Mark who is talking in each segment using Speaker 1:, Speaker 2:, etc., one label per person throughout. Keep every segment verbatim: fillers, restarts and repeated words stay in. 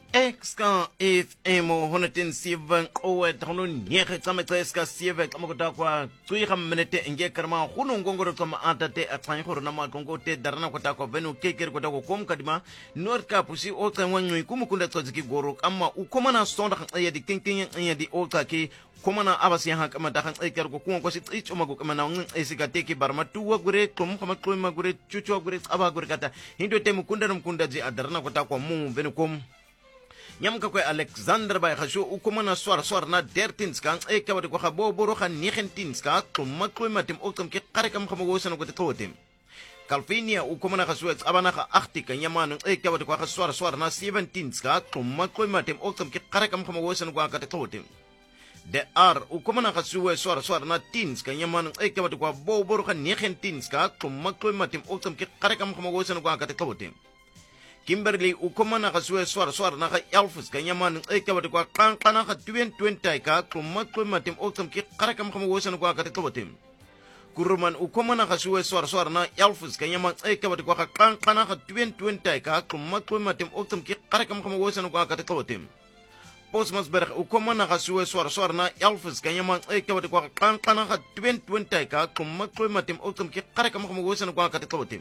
Speaker 1: Exka F M one oh seven owe tano nyeke tsame tseska sieve kama kutakwa tuiha minute inge karma hunu ngongoro kama atate atlanyi horo nama kongote darana kutakwa venu keker kutakwa kom kadima North Kapusi ota wanyu kumu kunda tsoziki goro kama ukoma na sonda ya di kinkin ya di ota ki koma na abasi ha kama dakan eker ko kuwa kwasi icho mago kama na ngang esika teki barma tuwa gure komu kama tuwa magure chuchwa gure aba gure kata hindo temu kunda mkunda ji adarana kutakwa mu venu kom nyamka kwe Alexander bay khashu ukumana swar swar na dertien ska e ka wadi ko khabo boro khan negentien ska tumma kwe matim oktam ki qarekam khamo wosan ko totem Calvinia ukumana khashu abana kha akhti ka nyamanu e ka wadi ko swar swar na seventeen ska tumma kwe matim oktam ki qarekam khamo wosan ko ka totem de ar ukumana khashu swar swar na tin ska nyamanu e ka wadi ko bo boro khan negentien ska tumma kwe matim oktam ki qarekam khamo wosan ko ka totem Kimberley ukomana kasue swar swar na ka elfus ka nyaman e ka wadi kwa kan kana ka twenty ka kuma kuma tim oktam ki qarakam khamo wosan kwa ka totem Kuruman ukomana kasue swar swar na elfus ka nyaman e ka wadi kwa kan kana ka twenty ka kuma kuma tim oktam ki qarakam khamo wosan kwa ka totem Postmasberg ukomana kasue swar swar na elfus ka nyaman e ka wadi kwa kan kana ka twenty ka kuma kuma tim oktam ki qarakam khamo wosan kwa ka totem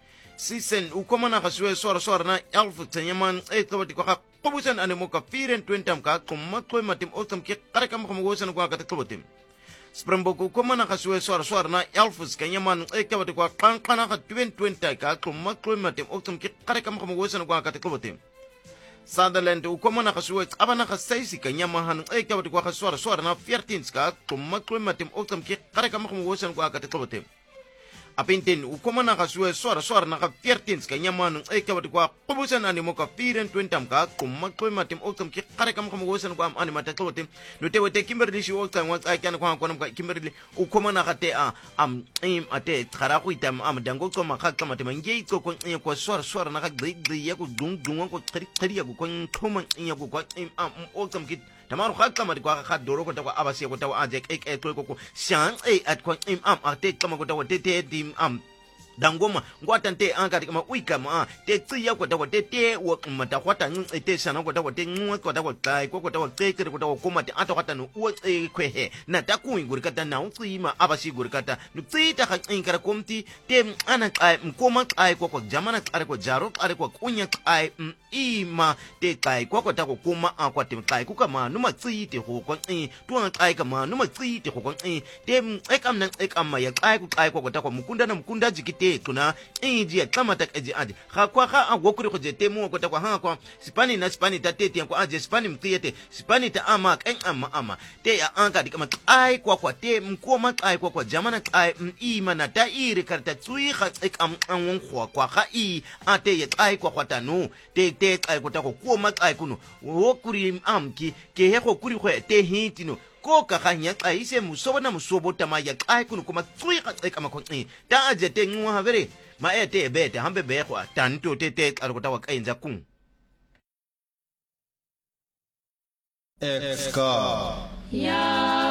Speaker 1: Sisen ukomana kasue swara swara na elfu tanyaman e kabati kwa qabusan animo ka firen twentam ka kuma kwe matim otam ki qarakam khamo wosan kwa ka tabatim Springbok ukomana kasue swara swara na elfu kanyaman e kabati kwa qankana ka twenty ka kuma kwe matim otam ki qarakam khamo wosan kwa ka tabatim Sutherland ukomana kasue abana ka saisi kanyamahan e kabati kwa swara swara na fourteen ka kuma kwe matim otam ki qarakam khamo wosan kwa ka tabatim Apintin ukomana kasue swara swara na ka fourteen ka nyamanu e ka wadi kwa kubusan animo ka firen twentam ka kuma kwe matim oktam ki qarekam khamo wosan kwa anima ta totem no te wete Kimberley shi oktam wa ai kana kwa kwa Kimberley ukomana ka te a am im ate khara ku itam am dango ko ma khakta mate mangi ko ko ko swara swara na ka gri ya ko dung dung ko khari khari ya ko ko thoma ya ko ko am oktam ki Tamaru khakta mari kwa kha doro ko ta kwa abasi ko ta wa ajek ek ek ko ko shan e at ko im am ate kama ko ta wa te te dim am dangoma ngwata te anga kama uika ma te tsiya ko ta ko te te wo mata kwata ngi te sana ko ta ko te ngu ko ta ko tai ko ko ta ko te ke ko ta ko mate ata kwata no wo e kwe he na ta ku nguri kata na utsi ma abasi guri kata no tsi ta ka inkara komti te ana kai mkoma kai ko ko jamana kai ko jaro kai ko kunya kai ima te kai ko ko ta ko kuma akwa te kai ku kama numa tsi te ho ko e tuwa kai kama numa tsi te ho ko e te ekam nan ekam ya kai ku kai ko ko ta ko mukunda na mukunda jikite tuna inji ya kama ta kaji aje ha kwa ha agokuri ko je temu ko ta kwa ha kwa spani na spani ta tete ko aje spani mtiyete spani ta ama kan ama ama te ya anka dikama ai kwa kwa te mkoma ai kwa kwa jamana ai ima na ta iri karta tsui kha ekam anwon kwa kwa ha i ate ya ai kwa kwa tanu te te ai ko ta ko koma ai kuno wokuri amki ke he ko kuri ko te hitino ko ka khanya ai se musobo na musobo tamaya ai kuno kuma tsui ka ai kama ko ta aje te ngwa havere ma ete bete hambe be kwa tanto te te ka ta wa kainza kun
Speaker 2: Exka
Speaker 3: ya